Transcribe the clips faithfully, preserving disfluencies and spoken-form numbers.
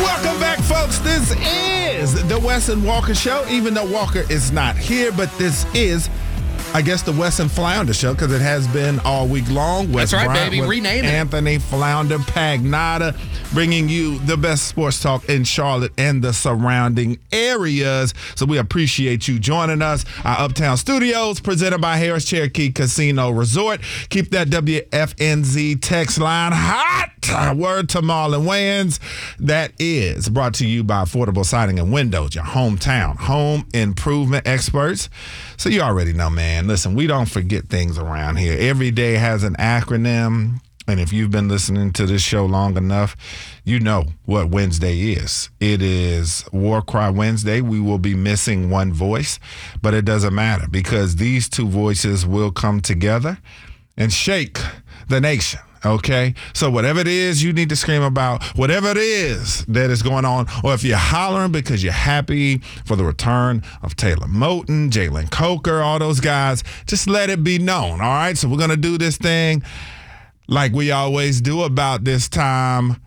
Welcome back, folks. This is the Wes and Walker Show, even though Walker is not here, but this is, I guess, the Wes and Flounder Show because it has been all week long. Wes That's right, Bryant baby. with Rename it. Anthony Flounder Pagnotta, bringing you the best sports talk in Charlotte and the surrounding areas. So we appreciate you joining us. Our Uptown Studios, presented by Harris Cherokee Casino Resort. Keep that W F N Z text line hot. Word to Marlon Wayans. That is brought to you by Affordable Siding and Windows, your hometown home improvement experts. So you already know, man. Listen, we don't forget things around here. Every day has an acronym. And if you've been listening to this show long enough, you know what Wednesday is. It is War Cry Wednesday. We will be missing one voice, but it doesn't matter because these two voices will come together and shake the nation. Okay, so whatever it is you need to scream about, whatever it is that is going on, or if you're hollering because you're happy for the return of Taylor Moton, Jalen Coker, all those guys, just let it be known, all right? So we're going to do this thing like we always do about this time.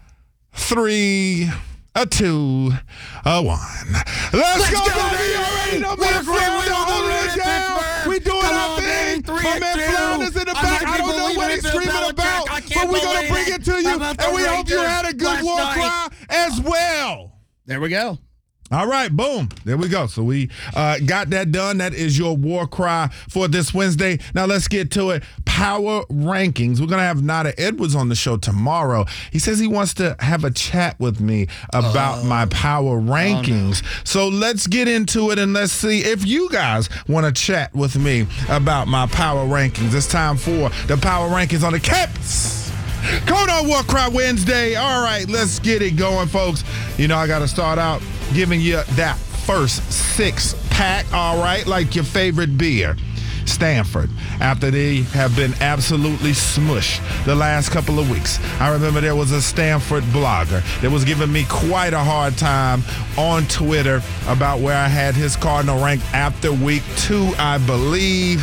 Three, a two, a one. Let's, Let's go, go, baby! You already know, man. We're holding it down. We doing our thing. My man Flounders in the back. I don't know what he's screaming about, but we're going to bring it to you, and we hope you had a good war cry as well. There we go. All right, boom. There we go. So we uh, got that done. That is your war cry for this Wednesday. Now let's get to it. Power rankings. We're going to have Nada Edwards on the show tomorrow. He says he wants to have a chat with me about oh. my power rankings. Oh, no. So let's get into it and let's see if you guys want to chat with me about my power rankings. It's time for the power rankings on the campus. Going on War Cry Wednesday. All right, let's get it going, folks. You know, I got to start out giving you that first six pack, all right, like your favorite beer. Stanford, after they have been absolutely smushed the last couple of weeks. I remember there was a Stanford blogger that was giving me quite a hard time on Twitter about where I had his Cardinal ranked after week two, I believe.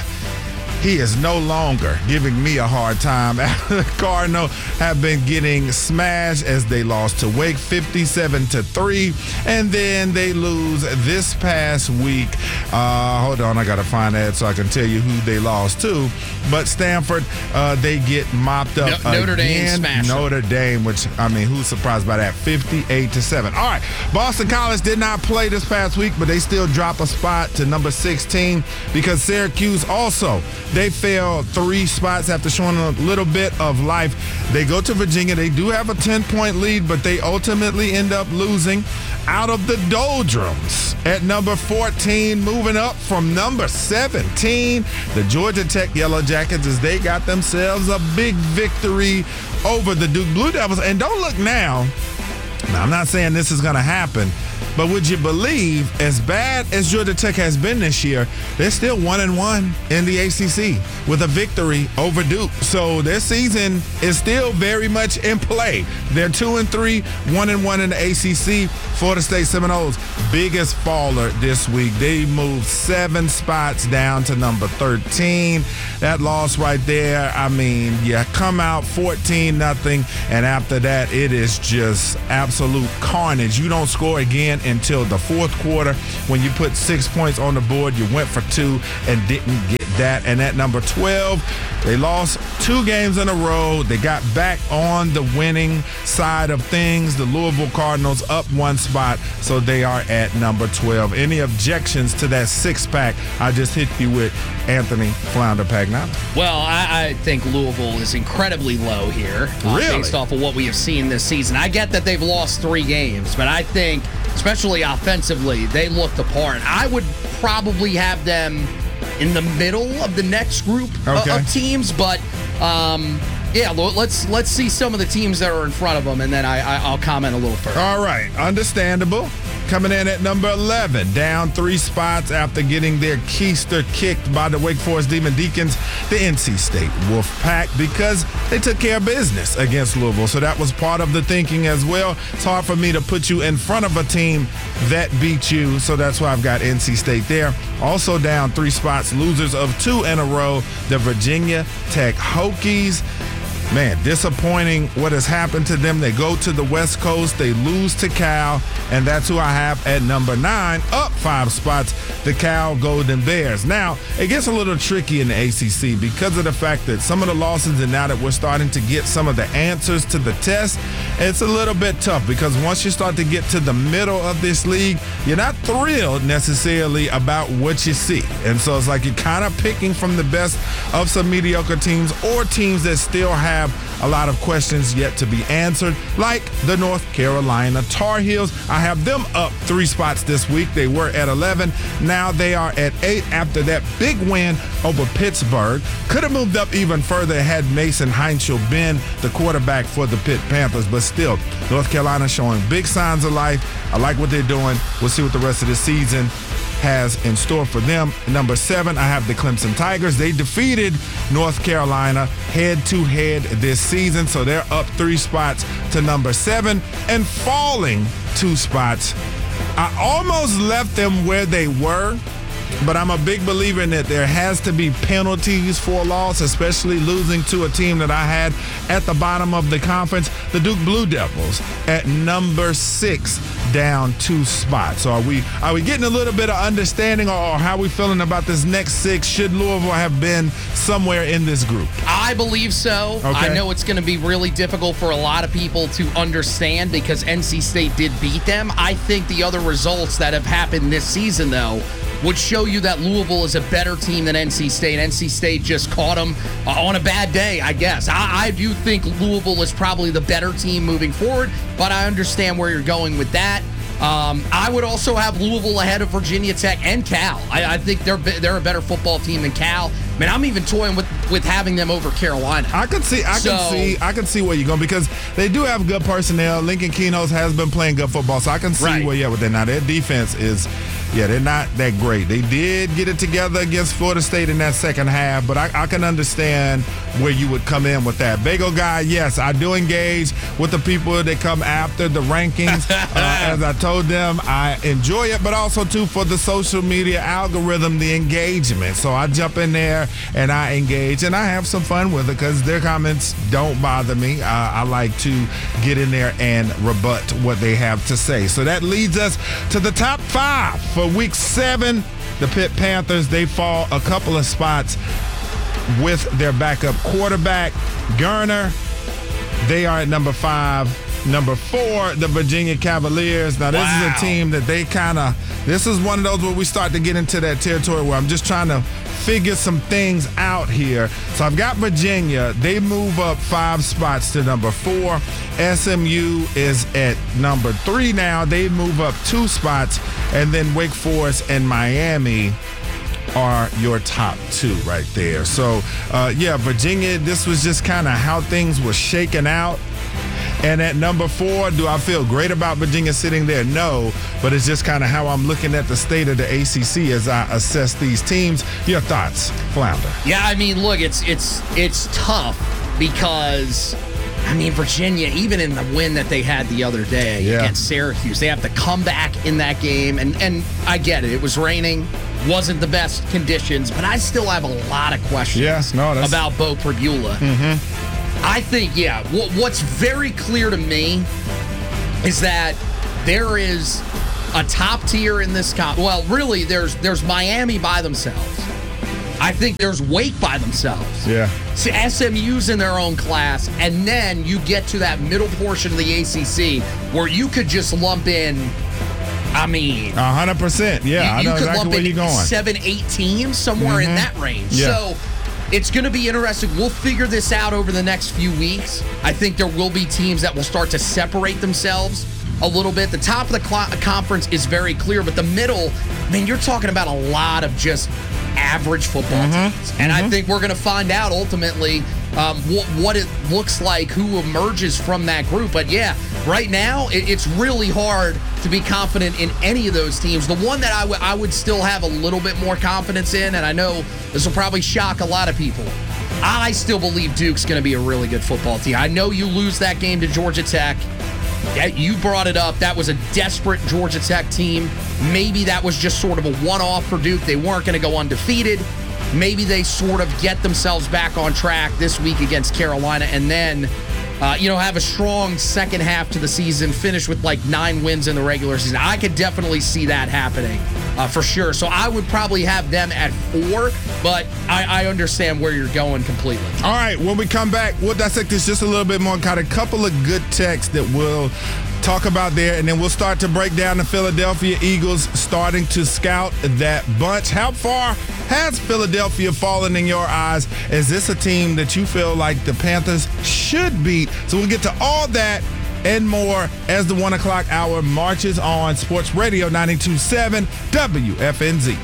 He is no longer giving me a hard time. The Cardinal have been getting smashed as they lost to Wake fifty-seven to three, and then they lose this past week. Uh, hold on, I got to find that so I can tell you who they lost to. But Stanford, uh, they get mopped up no, Notre again. Dame smashed Notre Dame, which, I mean, who's surprised by that? fifty-eight to seven. All right, Boston College did not play this past week, but they still drop a spot to number sixteen because Syracuse also, they fell three spots after showing a little bit of life. They go to Virginia. They do have a ten-point lead, but they ultimately end up losing out of the doldrums at number fourteen, moving up from number seventeen. The Georgia Tech Yellow Jackets, as they got themselves a big victory over the Duke Blue Devils. And don't look now. Now, I'm not saying this is going to happen, but would you believe, as bad as Georgia Tech has been this year, they're still one and one in the A C C with a victory over Duke. So their season is still very much in play. They're two and three, one and one in the A C C. Florida State Seminoles, biggest faller this week. They moved seven spots down to number thirteen. That loss right there, I mean, you come out fourteen nothing, and after that, it is just absolute carnage. You don't score again until the fourth quarter. When you put six points on the board, you went for two and didn't get that. And at number twelve, they lost two games in a row. They got back on the winning side of things. The Louisville Cardinals up one spot, so they are at number twelve. Any objections to that six-pack I just hit you with, Anthony Flounder Pagnotta? Well, I, I think Louisville is incredibly low here, uh, really? based off of what we have seen this season. I get that they've lost three games, but I think, especially offensively, they look the part. I would probably have them in the middle of the next group okay. of, of teams, but um, yeah, let's let's see some of the teams that are in front of them, and then I, I, I'll comment a little further. All right, understandable. Coming in at number eleven, down three spots after getting their keister kicked by the Wake Forest Demon Deacons, the N C State Wolfpack, because they took care of business against Louisville. So that was part of the thinking as well. It's hard for me to put you in front of a team that beat you, so that's why I've got N C State there. Also down three spots, losers of two in a row, the Virginia Tech Hokies. man, disappointing what has happened to them. They go to the West Coast, they lose to Cal, and that's who I have at number nine, up five spots, the Cal Golden Bears. Now, it gets a little tricky in the A C C because of the fact that some of the losses, and now that we're starting to get some of the answers to the test, it's a little bit tough because once you start to get to the middle of this league, you're not thrilled necessarily about what you see. And so it's like you're kind of picking from the best of some mediocre teams or teams that still have a lot of questions yet to be answered, like the North Carolina Tar Heels. I have them up three spots this week. They were at eleven. Now they are at eight after that big win over Pittsburgh. Could have moved up even further had Mason Heinschel been the quarterback for the Pitt Panthers, but still, North Carolina showing big signs of life. I like what they're doing. We'll see what the rest of the season has in store for them. Number seven, I have the Clemson Tigers. They defeated North Carolina head-to-head this season, so they're up three spots to number seven and falling two spots. I almost left them where they were, but I'm a big believer in that there has to be penalties for a loss, especially losing to a team that I had at the bottom of the conference, the Duke Blue Devils, at number six, down two spots. So are we are we getting a little bit of understanding, or, or how are we feeling about this next six? Should Louisville have been somewhere in this group? I believe so. Okay. I know it's going to be really difficult for a lot of people to understand because N C State did beat them. I think the other results that have happened this season, though, would show you that Louisville is a better team than N C State. N C State just caught them on a bad day, I guess. I, I do think Louisville is probably the better team moving forward, but I understand where you're going with that. Um, I would also have Louisville ahead of Virginia Tech and Cal. I, I think they're they're a better football team than Cal. I mean, I'm even toying with, with having them over Carolina. I could see, I so, can see, I can see where you're going because they do have good personnel. Lincoln Keno's has been playing good football, so I can see right. where you're at with that. Now their defense is, yeah, they're not that great. They did get it together against Florida State in that second half, but I, I can understand where you would come in with that. Bagel Guy, yes, I do engage with the people that come after the rankings. uh, as I told them, I enjoy it, but also too for the social media algorithm, the engagement. So I jump in there and I engage, and I have some fun with it because their comments don't bother me. Uh, I like to get in there and rebut what they have to say. So that leads us to the top five for week seven. The Pitt Panthers, they fall a couple of spots with their backup quarterback, Garner. They are at number five. Number four, the Virginia Cavaliers. Now, this wow. is a team that they kind of, this is one of those where we start to get into that territory where I'm just trying to figure some things out here. So I've got Virginia. They move up five spots to number four. S M U is at number three now. They move up two spots. And then Wake Forest and Miami are your top two right there. So, uh, yeah, Virginia, this was just kind of how things were shaking out. And at number four, do I feel great about Virginia sitting there? No, but it's just kind of how I'm looking at the state of the A C C as I assess these teams. Your thoughts, Flounder? Yeah, I mean, look, it's it's it's tough because, I mean, Virginia, even in the win that they had the other day yeah. against Syracuse, they have to come back in that game. And, and I get it. It was raining. Wasn't the best conditions, but I still have a lot of questions yes, no, that's... about Bo Pribula. Mm-hmm. I think, yeah, w- what's very clear to me is that there is a top tier in this comp. Well, really, there's there's Miami by themselves. I think there's Wake by themselves. Yeah. So S M U's in their own class, and then you get to that middle portion of the A C C where you could just lump in, I mean, one hundred percent. Yeah, you, you I know could exactly lump where in you're going. Seven, eight teams, somewhere mm-hmm. in that range. Yeah. So it's going to be interesting. We'll figure this out over the next few weeks. I think there will be teams that will start to separate themselves a little bit. The top of the cl- conference is very clear, but the middle, I mean, you're talking about a lot of just average football mm-hmm. teams. And mm-hmm. I think we're going to find out ultimately um, wh- what it looks like, who emerges from that group. But yeah, right now, it- it's really hard to be confident in any of those teams. The one that I, w- I would still have a little bit more confidence in, and I know this will probably shock a lot of people, I still believe Duke's going to be a really good football team. I know you lose that game to Georgia Tech. You brought it up. That was a desperate Georgia Tech team. Maybe that was just sort of a one-off for Duke. They weren't going to go undefeated. maybe they sort of get themselves back on track this week against Carolina, and then Uh, you know, have a strong second half to the season, finish with like nine wins in the regular season. I could definitely see that happening uh, for sure. So I would probably have them at four, but I, I understand where you're going completely. All right, when we come back, we'll dissect this just a little bit more and got a couple of good texts that we'll talk about there, and then we'll start to break down the Philadelphia Eagles starting to scout that bunch. How far has Philadelphia fallen in your eyes? Is this a team that you feel like the Panthers should beat? So we'll get to all that and more as the one o'clock hour marches on. Sports Radio ninety-two point seven W F N Z.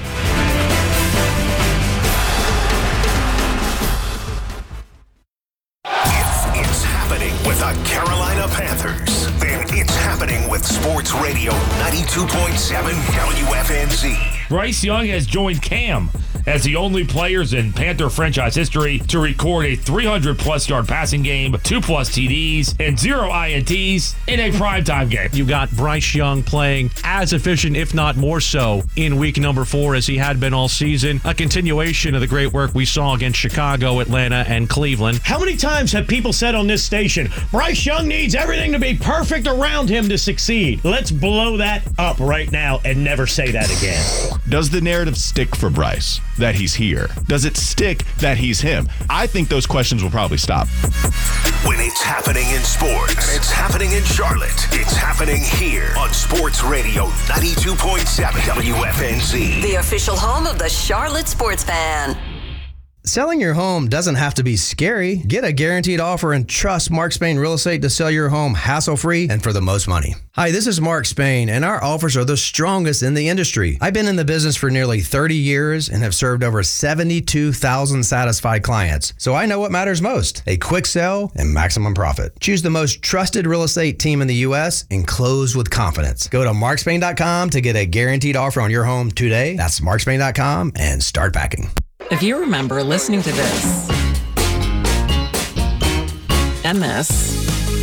If it's happening with the Carolina Panthers, then it's happening with Sports Radio ninety-two point seven W F N Z. Bryce Young has joined Cam as the only players in Panther franchise history to record a three hundred plus yard passing game, two plus T Ds, and zero I N Ts in a primetime game. You got Bryce Young playing as efficient, if not more so, in week number four as he had been all season. A continuation of the great work we saw against Chicago, Atlanta, and Cleveland. How many times have people said on this station, Bryce Young needs everything to be perfect around him to succeed? Let's blow that up right now and never say that again. Does the narrative stick for Bryce that he's here? Does it stick that he's him? I think those questions will probably stop. When it's happening in sports, it's happening in Charlotte. It's happening here on Sports Radio ninety-two point seven W F N Z. The official home of the Charlotte Sports Fan. Selling your home doesn't have to be scary. Get a guaranteed offer and trust Mark Spain Real Estate to sell your home hassle-free and for the most money. Hi, this is Mark Spain, and our offers are the strongest in the industry. I've been in the business for nearly thirty years and have served over seventy-two thousand satisfied clients. So I know what matters most, a quick sell and maximum profit. Choose the most trusted real estate team in the U S and close with confidence. Go to mark spain dot com to get a guaranteed offer on your home today. That's mark spain dot com and start packing. If you remember listening to this, and this,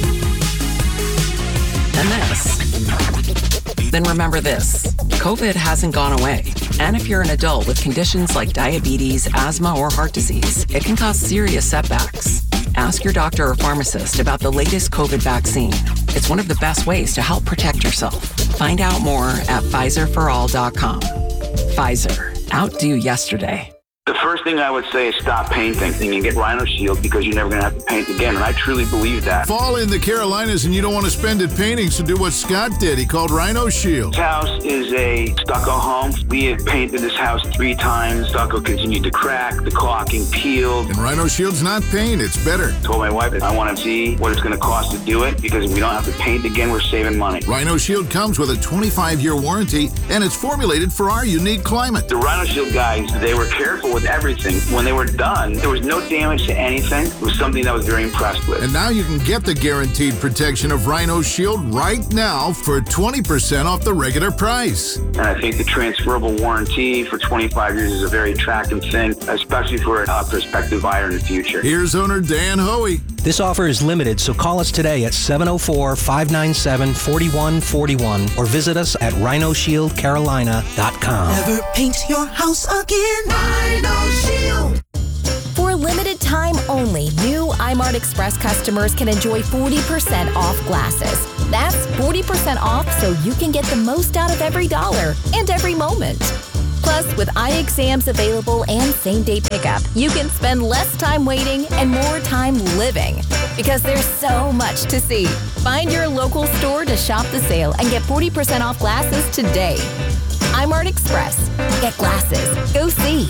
and this, then remember this. COVID hasn't gone away. And if you're an adult with conditions like diabetes, asthma, or heart disease, it can cause serious setbacks. Ask your doctor or pharmacist about the latest COVID vaccine. It's one of the best ways to help protect yourself. Find out more at Pfizer for all dot com. Pfizer. Outdo yesterday. The first thing I would say is stop painting and you get Rhino Shield because you're never going to have to paint again. And I truly believe that. Fall in the Carolinas and you don't want to spend it painting, so do what Scott did. He called Rhino Shield. This house is a stucco home. We had painted this house three times. Stucco continued to crack. The caulking peeled. And Rhino Shield's not paint. It's better. I told my wife that I want to see what it's going to cost to do it because if we don't have to paint again, we're saving money. Rhino Shield comes with a twenty-five year warranty and it's formulated for our unique climate. The Rhino Shield guys, they were careful with everything. When they were done, there was no damage to anything. It was something that I was very impressed with. And now you can get the guaranteed protection of Rhino Shield right now for twenty percent off the regular price. And I think the transferable warranty for twenty-five years is a very attractive thing, especially for a prospective buyer in the future. Here's owner Dan Hoey. This offer is limited, so call us today at seven oh four, five nine seven, four one four one or visit us at rhino shield carolina dot com. Never paint your house again. Rhino Shield. For a limited time only, new iMart Express customers can enjoy forty percent off glasses. That's forty percent off so you can get the most out of every dollar and every moment. Plus, with eye exams available and same-day pickup, you can spend less time waiting and more time living. Because there's so much to see. Find your local store to shop the sale and get forty percent off glasses today. iMart Express. Get glasses. Go see.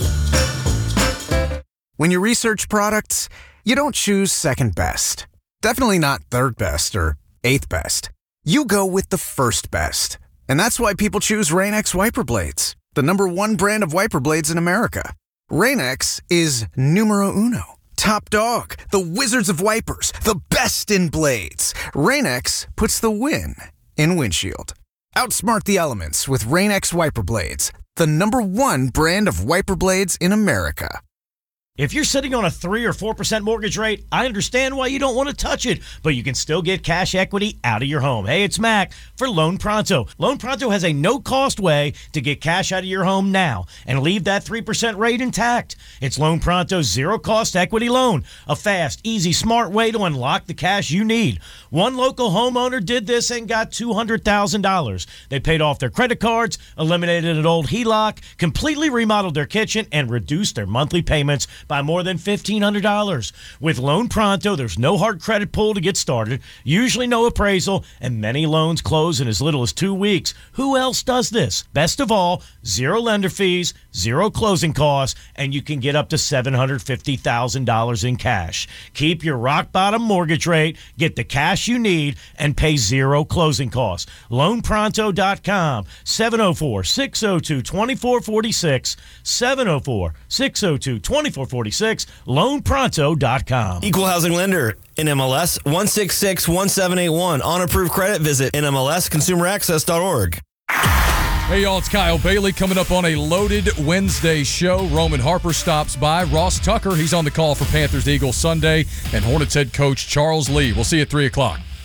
When you research products, you don't choose second best. Definitely not third best or eighth best. You go with the first best. And that's why people choose Rain-X wiper blades, the number one brand of wiper blades in America. Rain-X is numero uno, top dog, the wizards of wipers, the best in blades. Rain-X puts the win in windshield. Outsmart the elements with Rain-X wiper blades, the number one brand of wiper blades in America. If you're sitting on a three or four percent mortgage rate, I understand why you don't want to touch it, but you can still get cash equity out of your home. Hey, it's Mac for Loan Pronto. Loan Pronto has a no-cost way to get cash out of your home now and leave that three percent rate intact. It's Loan Pronto's zero-cost equity loan, a fast, easy, smart way to unlock the cash you need. One local homeowner did this and got two hundred thousand dollars. They paid off their credit cards, eliminated an old H E L O C, completely remodeled their kitchen, and reduced their monthly payments by more than fifteen hundred dollars. With Loan Pronto, there's no hard credit pull to get started, usually no appraisal, and many loans close in as little as two weeks. Who else does this? Best of all, zero lender fees, zero closing costs, and you can get up to seven hundred fifty thousand dollars in cash. Keep your rock-bottom mortgage rate, get the cash you need, and pay zero closing costs. loan pronto dot com, seven oh four, six oh two, two four four six, seven oh four, six oh two, two four four six, loan pronto dot com. Equal housing lender, N M L S one six six one seven eight one. On approved credit, visit N M L S consumer access dot org. Hey, y'all, it's Kyle Bailey coming up on a loaded Wednesday show. Roman Harper stops by. Ross Tucker, he's on the call for Panthers-Eagles Sunday. And Hornets head coach Charles Lee. We'll see you at three o'clock.